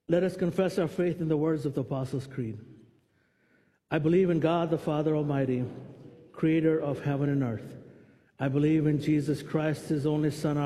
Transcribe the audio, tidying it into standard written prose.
Let us confess our faith in the words of the Apostles' Creed. I believe in God the Father Almighty, creator of heaven and earth. I believe in Jesus Christ, his only Son,